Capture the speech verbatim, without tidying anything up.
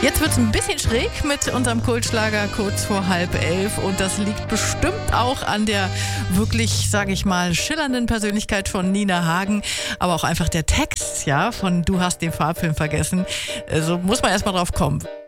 Jetzt wird es ein bisschen schräg mit unserem Kultschlager kurz vor halb elf und das liegt bestimmt auch an der wirklich, sage ich mal, schillernden Persönlichkeit von Nina Hagen, aber auch einfach der Text, ja, von Du hast den Farbfilm vergessen. So also muss man erstmal drauf kommen.